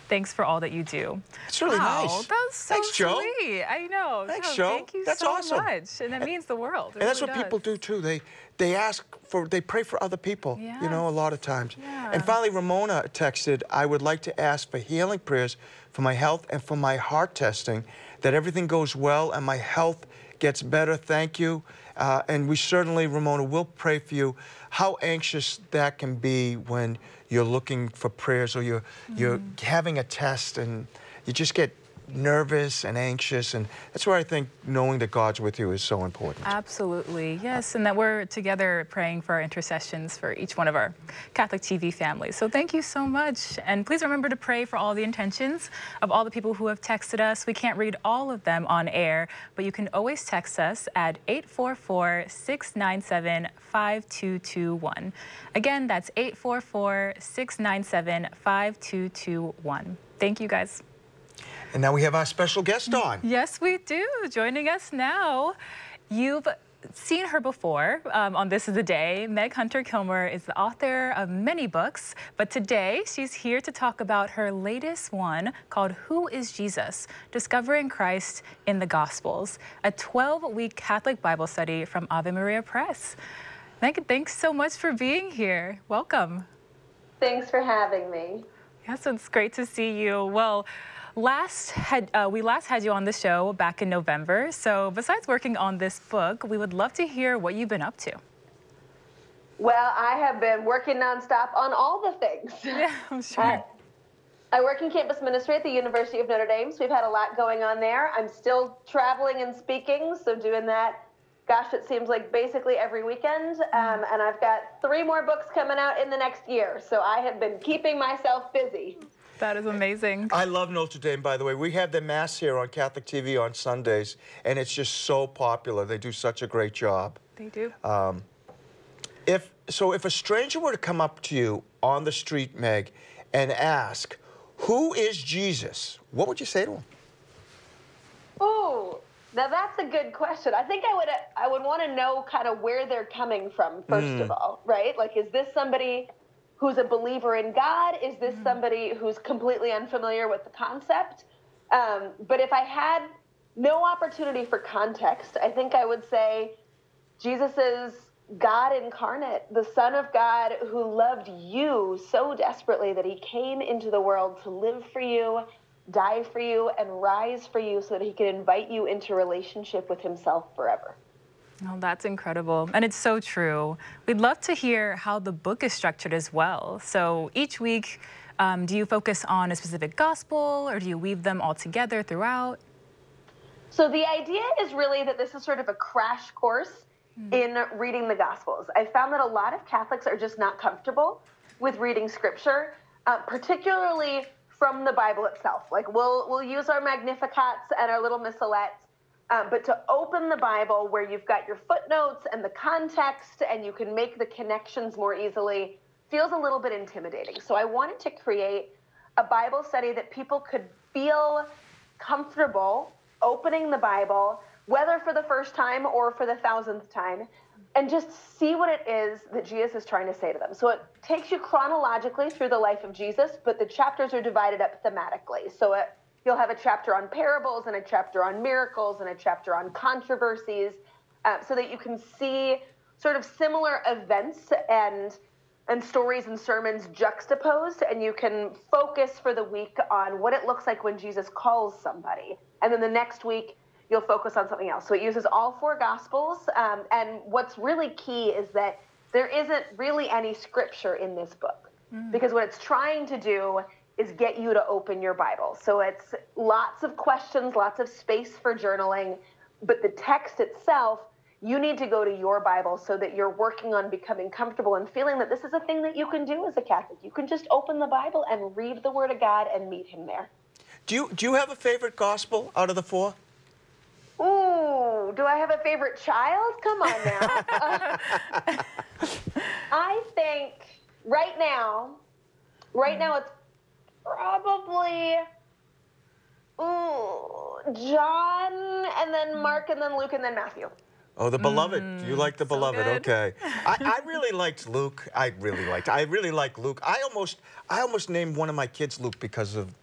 Thanks for all that you do. It's really nice. That was so Thanks, Joe. sweet. I know. Thanks, No, Joe. Thank you That's so awesome. much. And that means the world. It And that's really what people does. do too. They pray for other people, you know, a Yes. lot of times. Yeah. And finally, Ramona texted, I would like to ask for healing prayers for my health and for my heart testing, that everything goes well and my health gets better. Thank you. And we certainly, Ramona, will pray for you. How anxious that can be when you're looking for prayers or you're having a test and you just get nervous and anxious, and that's where I think knowing that God's with you is so important. Absolutely, yes, and that we're together praying for our intercessions for each one of our Catholic TV families. So thank you so much, and please remember to pray for all the intentions of all the people who have texted us. We can't read all of them on air, but you can always text us at 844-697-5221. Again, that's 844-697-5221. Thank you, guys. And now we have our special guest on. Yes, we do. Joining us now, you've seen her before on This Is the Day. Meg Hunter Kilmer is the author of many books, but today she's here to talk about her latest one called Who is Jesus? Discovering Christ in the Gospels, a 12-week Catholic Bible study from Ave Maria Press. Meg, thanks so much for being here. Welcome. Thanks for having me. Yes, it's great to see you. Well, we last had you on the show back in November. So besides working on this book, we would love to hear what you've been up to. Well, I have been working nonstop on all the things. Yeah, I'm sure. I work in campus ministry at the University of Notre Dame, so we've had a lot going on there. I'm still traveling and speaking, so doing that, gosh, it seems like basically every weekend. And I've got 3 more books coming out in the next year, so I have been keeping myself busy. That is amazing. I love Notre Dame, by the way. We have the Mass here on Catholic TV on Sundays, and it's just so popular. They do such a great job. They do. If a stranger were to come up to you on the street, Meg, and ask, who is Jesus? What would you say to him? Oh, now that's a good question. I think I would want to know kind of where they're coming from, first of all, right? Like, is this somebody who's a believer in God? Is this somebody who's completely unfamiliar with the concept? But if I had no opportunity for context, I think I would say Jesus is God incarnate, the Son of God who loved you so desperately that he came into the world to live for you, die for you, and rise for you so that he could invite you into relationship with himself forever. Oh, that's incredible. And it's so true. We'd love to hear how the book is structured as well. So each week, do you focus on a specific gospel, or do you weave them all together throughout? So the idea is really that this is sort of a crash course in reading the Gospels. I found that a lot of Catholics are just not comfortable with reading Scripture, particularly from the Bible itself. Like, we'll use our Magnificats and our little missalettes, but to open the Bible where you've got your footnotes and the context and you can make the connections more easily feels a little bit intimidating. So I wanted to create a Bible study that people could feel comfortable opening the Bible, whether for the first time or for the 1000th time, and just see what it is that Jesus is trying to say to them. So it takes you chronologically through the life of Jesus, but the chapters are divided up thematically. So you'll have a chapter on parables and a chapter on miracles and a chapter on controversies, so that you can see sort of similar events and stories and sermons juxtaposed, and you can focus for the week on what it looks like when Jesus calls somebody. And then the next week, you'll focus on something else. So it uses all 4 Gospels, and what's really key is that there isn't really any scripture in this book, because what it's trying to do is get you to open your Bible. So it's lots of questions, lots of space for journaling, but the text itself, you need to go to your Bible so that you're working on becoming comfortable and feeling that this is a thing that you can do as a Catholic. You can just open the Bible and read the Word of God and meet him there. Do you have a favorite gospel out of the 4? Ooh, do I have a favorite child? Come on now. I think right now it's probably John, and then Mark, and then Luke, and then Matthew. Oh, the Beloved. You like the so Beloved? good. Okay. I really liked Luke. I really like Luke. I almost named one of my kids Luke because of